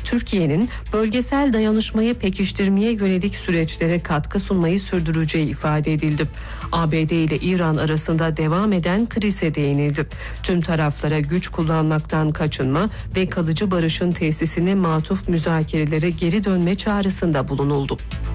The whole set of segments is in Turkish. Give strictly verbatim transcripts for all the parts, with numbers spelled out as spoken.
Türkiye'nin bölgesel dayanışmayı pekiştirmeye yönelik süreçlere katkı sunmayı sürdüreceği ifade edildi. A B D ile İran arasında devam eden krize değinildi. Tüm taraflara güç kullanmaktan kaçınma ve kalıcı barışın tesisine matuf müzakerelere geri dönme çağrısında bulunuldu.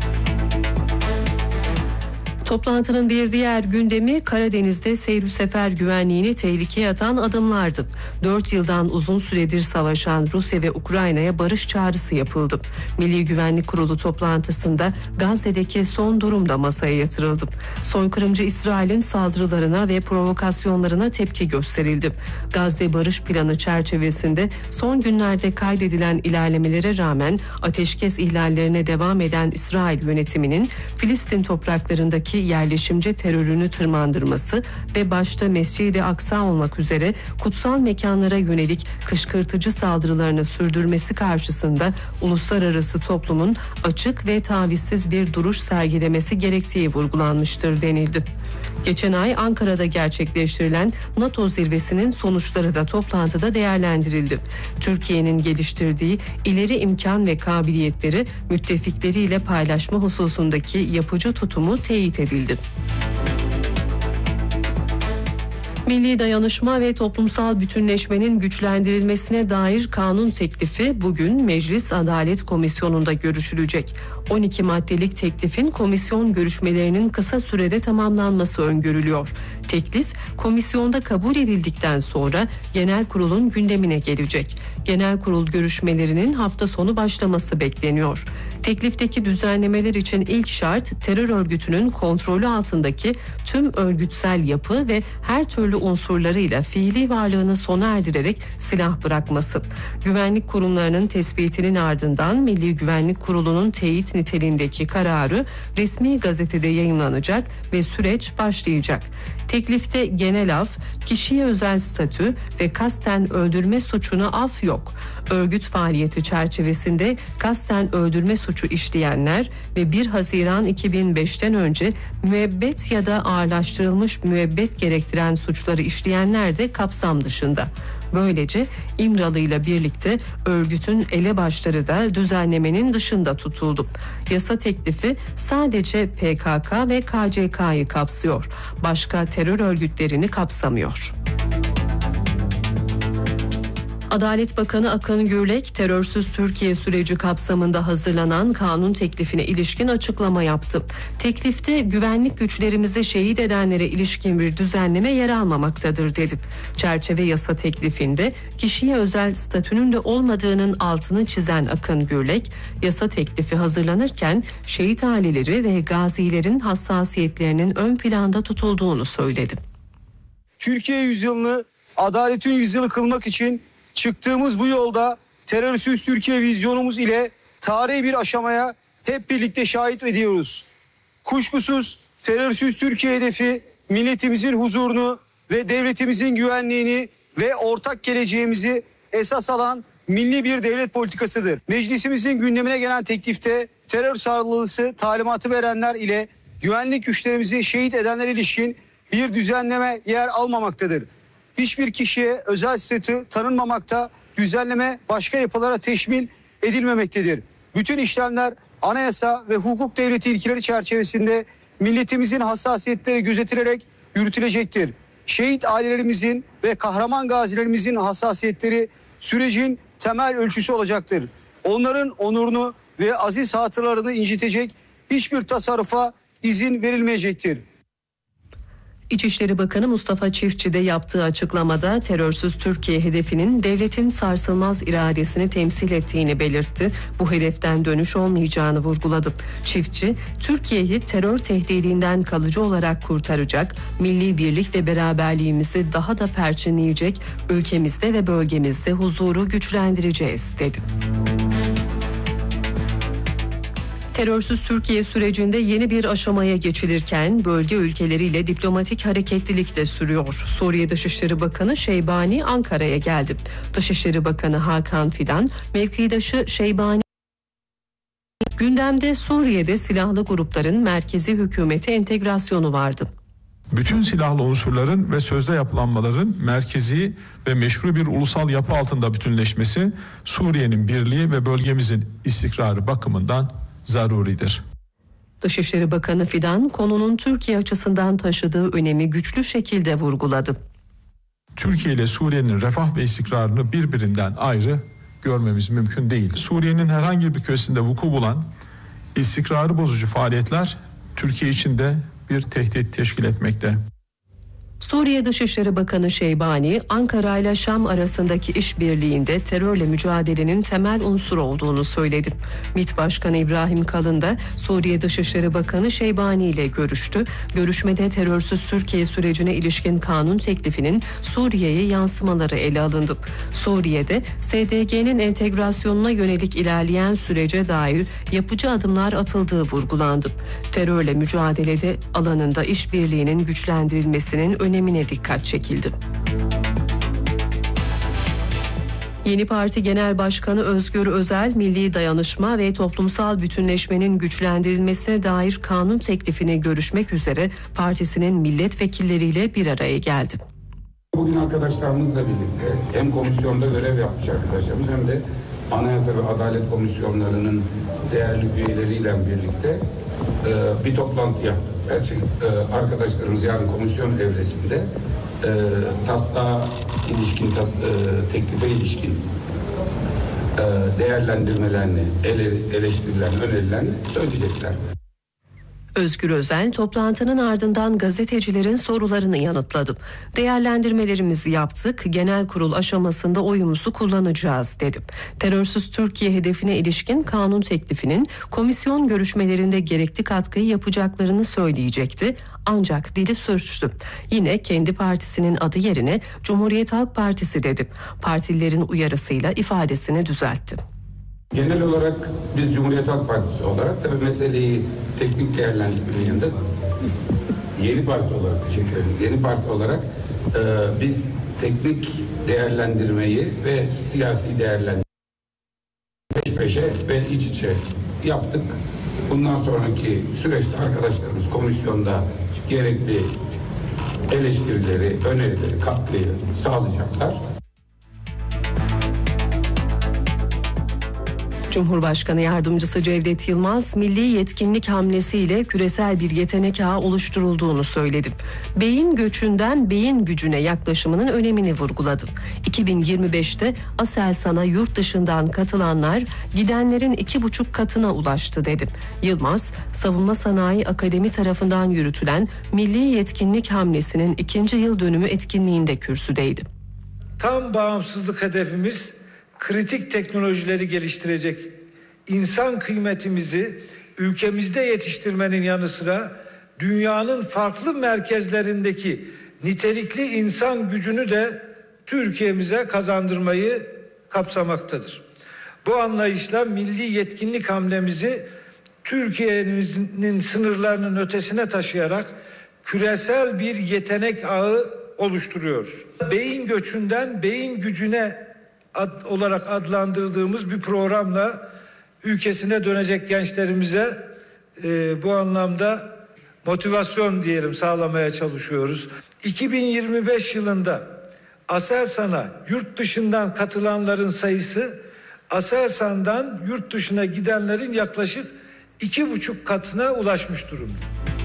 Toplantının bir diğer gündemi Karadeniz'de seyir sefer güvenliğini tehlikeye atan adımlardı. Dört yıldan uzun süredir savaşan Rusya ve Ukrayna'ya barış çağrısı yapıldı. Milli Güvenlik Kurulu toplantısında Gazze'deki son durum da masaya yatırıldı. Soykırımcı İsrail'in saldırılarına ve provokasyonlarına tepki gösterildi. Gazze Barış Planı çerçevesinde son günlerde kaydedilen ilerlemelere rağmen ateşkes ihlallerine devam eden İsrail yönetiminin Filistin topraklarındaki yerleşimci terörünü tırmandırması ve başta Mescid-i Aksa olmak üzere kutsal mekanlara yönelik kışkırtıcı saldırılarını sürdürmesi karşısında uluslararası toplumun açık ve tavizsiz bir duruş sergilemesi gerektiği vurgulanmıştır denildi. Geçen ay Ankara'da gerçekleştirilen NATO zirvesinin sonuçları da toplantıda değerlendirildi. Türkiye'nin geliştirdiği ileri imkan ve kabiliyetleri müttefikleriyle paylaşma hususundaki yapıcı tutumu teyit edildi. Milli dayanışma ve toplumsal bütünleşmenin güçlendirilmesine dair kanun teklifi bugün Meclis Adalet Komisyonu'nda görüşülecek. on iki maddelik teklifin komisyon görüşmelerinin kısa sürede tamamlanması öngörülüyor. Teklif komisyonda kabul edildikten sonra genel kurulun gündemine gelecek. Genel kurul görüşmelerinin hafta sonu başlaması bekleniyor. Teklifteki düzenlemeler için ilk şart terör örgütünün kontrolü altındaki tüm örgütsel yapı ve her türlü unsurlarıyla fiili varlığını sona erdirerek silah bırakması. Güvenlik kurumlarının tespitinin ardından Milli Güvenlik Kurulu'nun teyit niteliğindeki kararı resmi gazetede yayımlanacak ve süreç başlayacak. Teklifte genel af, kişiye özel statü ve kasten öldürme suçuna af yok. Örgüt faaliyeti çerçevesinde kasten öldürme suçu işleyenler ve bir Haziran iki bin beşten önce müebbet ya da ağırlaştırılmış müebbet gerektiren suçları işleyenler de kapsam dışında. Böylece İmralı ile birlikte örgütün elebaşları da düzenlemenin dışında tutuldu. Yasa teklifi sadece P K K ve K C K'yı kapsıyor. Başka terör örgütlerini kapsamıyor. Adalet Bakanı Akın Gürlek, terörsüz Türkiye süreci kapsamında hazırlanan kanun teklifine ilişkin açıklama yaptı. Teklifte güvenlik güçlerimizde şehit edenlere ilişkin bir düzenleme yer almamaktadır dedi. Çerçeve yasa teklifinde kişiye özel statünün de olmadığının altını çizen Akın Gürlek, yasa teklifi hazırlanırken şehit aileleri ve gazilerin hassasiyetlerinin ön planda tutulduğunu söyledi. Türkiye yüzyılını adaletin yüzyılı kılmak için çıktığımız bu yolda terörsüz Türkiye vizyonumuz ile tarihi bir aşamaya hep birlikte şahit ediyoruz. Kuşkusuz terörsüz Türkiye hedefi milletimizin huzurunu ve devletimizin güvenliğini ve ortak geleceğimizi esas alan milli bir devlet politikasıdır. Meclisimizin gündemine gelen teklifte terör saldırısı talimatı verenler ile güvenlik güçlerimizi şehit edenlere ilişkin bir düzenleme yer almamaktadır. Hiçbir kişiye özel statü tanınmamakta, düzenleme başka yapılara teşmil edilmemektedir. Bütün işlemler anayasa ve hukuk devleti ilkeleri çerçevesinde milletimizin hassasiyetleri gözetilerek yürütülecektir. Şehit ailelerimizin ve kahraman gazilerimizin hassasiyetleri sürecin temel ölçüsü olacaktır. Onların onurunu ve aziz hatıralarını incitecek hiçbir tasarrufa izin verilmeyecektir. İçişleri Bakanı Mustafa Çiftçi de yaptığı açıklamada terörsüz Türkiye hedefinin devletin sarsılmaz iradesini temsil ettiğini belirtti. Bu hedeften dönüş olmayacağını vurguladı. Çiftçi, Türkiye'yi terör tehdidinden kalıcı olarak kurtaracak, milli birlik ve beraberliğimizi daha da perçinleyecek, ülkemizde ve bölgemizde huzuru güçlendireceğiz dedi. Terörsüz Türkiye sürecinde yeni bir aşamaya geçilirken bölge ülkeleriyle diplomatik hareketlilik de sürüyor. Suriye Dışişleri Bakanı Şeybani Ankara'ya geldi. Dışişleri Bakanı Hakan Fidan, mevkidaşı Şeybani gündemde Suriye'de silahlı grupların merkezi hükümete entegrasyonu vardı. Bütün silahlı unsurların ve sözde yapılanmaların merkezi ve meşru bir ulusal yapı altında bütünleşmesi Suriye'nin birliği ve bölgemizin istikrarı bakımından zaruridir. Dışişleri Bakanı Fidan konunun Türkiye açısından taşıdığı önemi güçlü şekilde vurguladı. Türkiye ile Suriye'nin refah ve istikrarını birbirinden ayrı görmemiz mümkün değil. Suriye'nin herhangi bir köşesinde vuku bulan istikrarı bozucu faaliyetler Türkiye için de bir tehdit teşkil etmekte. Suriye Dışişleri Bakanı Şeybani, Ankara ile Şam arasındaki işbirliğinde terörle mücadelenin temel unsur olduğunu söyledi. MİT Başkanı İbrahim Kalın da Suriye Dışişleri Bakanı Şeybani ile görüştü. Görüşmede terörsüz Türkiye sürecine ilişkin kanun teklifinin Suriye'ye yansımaları ele alındı. Suriye'de S D G'nin entegrasyonuna yönelik ilerleyen sürece dair yapıcı adımlar atıldığı vurgulandı. Terörle mücadelede alanında işbirliğinin güçlendirilmesinin önemine dikkat çekildi. Yeni Parti Genel Başkanı Özgür Özel, milli dayanışma ve toplumsal bütünleşmenin güçlendirilmesine dair kanun teklifini görüşmek üzere partisinin milletvekilleriyle bir araya geldi. Bugün arkadaşlarımızla birlikte hem komisyonda görev yapmış arkadaşlarımız hem de Anayasa ve Adalet Komisyonlarının değerli üyeleriyle birlikte e, bir toplantı yaptık. Gerçek e, arkadaşlarımız yarın komisyon evresinde e, taslağa ilişkin, tas, e, teklife ilişkin e, değerlendirmelerini, ele, eleştirilerini, önerilerini söyleyecekler. Özgür Özel toplantının ardından gazetecilerin sorularını yanıtladı. Değerlendirmelerimizi yaptık, genel kurul aşamasında oyumuzu kullanacağız dedi. Terörsüz Türkiye hedefine ilişkin kanun teklifinin komisyon görüşmelerinde gerekli katkıyı yapacaklarını söyleyecekti. Ancak dili sürçtü. Yine kendi partisinin adı yerine Cumhuriyet Halk Partisi dedi. Partililerin uyarısıyla ifadesini düzeltti. Genel olarak biz Cumhuriyet Halk Partisi olarak tabii meseleyi teknik değerlendirmenin yanında yeni parti olarak teşekkür ederim. Yeni parti olarak e, biz teknik değerlendirmeyi ve siyasi değerlendirmeyi peş peşe ve iç içe yaptık. Bundan sonraki süreçte arkadaşlarımız komisyonda gerekli eleştirileri, önerileri, katkıyı sağlayacaklar. Cumhurbaşkanı Yardımcısı Cevdet Yılmaz, milli yetkinlik hamlesiyle küresel bir yetenek ağı oluşturulduğunu söyledi. Beyin göçünden beyin gücüne yaklaşımının önemini vurguladı. iki bin yirmi beşte Aselsan'a yurt dışından katılanlar gidenlerin iki buçuk katına ulaştı dedi. Yılmaz, Savunma Sanayi Akademi tarafından yürütülen milli yetkinlik hamlesinin ikinci yıl dönümü etkinliğinde kürsüdeydi. Tam bağımsızlık hedefimiz kritik teknolojileri geliştirecek, insan kıymetimizi ülkemizde yetiştirmenin yanı sıra dünyanın farklı merkezlerindeki nitelikli insan gücünü de Türkiye'mize kazandırmayı kapsamaktadır. Bu anlayışla milli yetkinlik hamlemizi Türkiye'nin sınırlarının ötesine taşıyarak küresel bir yetenek ağı oluşturuyoruz. Beyin göçünden beyin gücüne ad, olarak adlandırdığımız bir programla ülkesine dönecek gençlerimize e, bu anlamda motivasyon diyelim sağlamaya çalışıyoruz. iki bin yirmi beş yılında Aselsan'a yurt dışından katılanların sayısı Aselsan'dan yurt dışına gidenlerin yaklaşık iki buçuk katına ulaşmış durumda.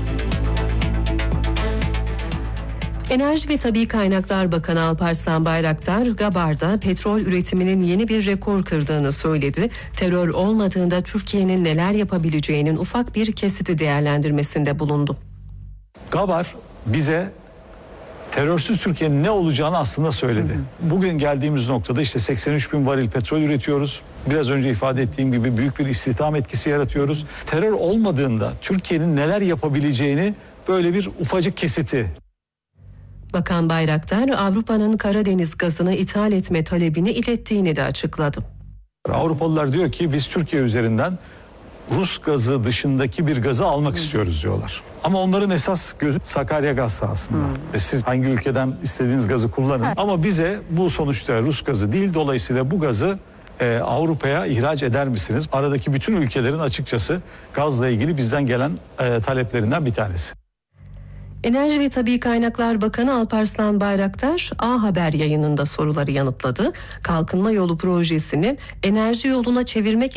Enerji ve Tabii Kaynaklar Bakanı Alparslan Bayraktar, Gabar'da petrol üretiminin yeni bir rekor kırdığını söyledi. Terör olmadığında Türkiye'nin neler yapabileceğinin ufak bir kesiti değerlendirmesinde bulundu. Gabar bize terörsüz Türkiye'nin ne olacağını aslında söyledi. Hı hı. Bugün geldiğimiz noktada işte seksen üç bin varil petrol üretiyoruz. Biraz önce ifade ettiğim gibi büyük bir istihdam etkisi yaratıyoruz. Terör olmadığında Türkiye'nin neler yapabileceğini böyle bir ufacık kesiti. Bakan Bayraktar, Avrupa'nın Karadeniz gazını ithal etme talebini ilettiğini de açıkladı. Avrupalılar diyor ki biz Türkiye üzerinden Rus gazı dışındaki bir gazı almak hmm. istiyoruz diyorlar. Ama onların esas gözü Sakarya gaz sahasında. Hmm. Siz hangi ülkeden istediğiniz gazı kullanın. Ha. Ama bize bu sonuçta Rus gazı değil, dolayısıyla bu gazı e, Avrupa'ya ihraç eder misiniz? Aradaki bütün ülkelerin açıkçası gazla ilgili bizden gelen e, taleplerinden bir tanesi. Enerji ve Tabii Kaynaklar Bakanı Alparslan Bayraktar A Haber yayınında soruları yanıtladı. Kalkınma Yolu projesini enerji yoluna çevirmek